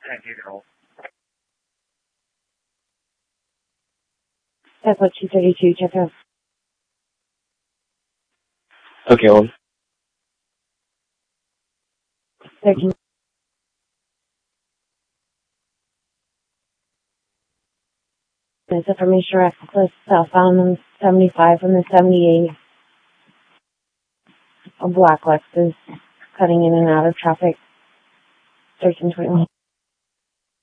That's what 232, check out. Okay, hold. 13. This information access southbound on 75 from the 78. A black Lexus cutting in and out of traffic. 1321.